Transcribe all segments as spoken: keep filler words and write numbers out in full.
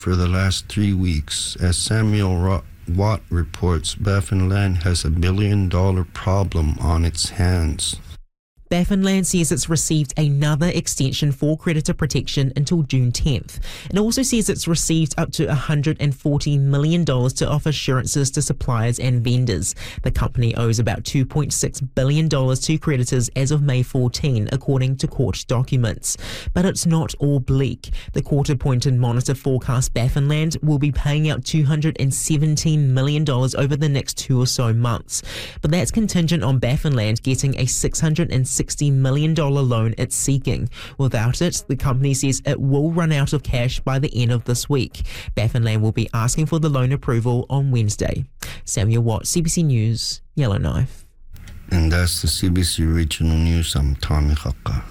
for the last three weeks. As Samuel Ro- Watt reports, Baffinland has a billion-dollar problem on its hands. Baffinland says it's received another extension for creditor protection until June tenth. It also says it's received up to one hundred forty million dollars to offer assurances to suppliers and vendors. The company owes about two point six billion dollars to creditors as of May fourteenth, according to court documents. But it's not all bleak. The court-appointed monitor forecast Baffinland will be paying out two hundred seventeen million dollars over the next two or so months. But that's contingent on Baffinland getting a six hundred sixty million dollars loan it's seeking. Without it, the company says it will run out of cash by the end of this week. Baffinland will be asking for the loan approval on Wednesday. Samuel Watt, C B C News, Yellowknife. And that's the C B C Regional News. I'm Tommy Haka.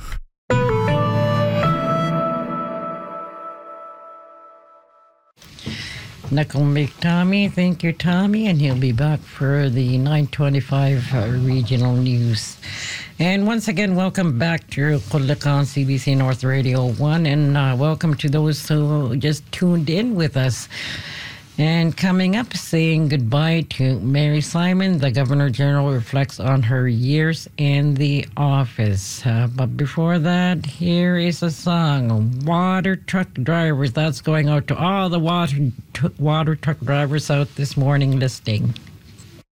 Knuckle make Tommy. Thank you, Tommy. And he'll be back for the nine twenty-five uh, regional news. And once again, welcome back to Kulakan C B C North Radio one. And uh, welcome to those who just tuned in with us. And coming up, saying goodbye to Mary Simon, the Governor General reflects on her years in the office. Uh, but before that, here is a song, Water Truck Drivers. That's going out to all the water, t- water truck drivers out this morning listening.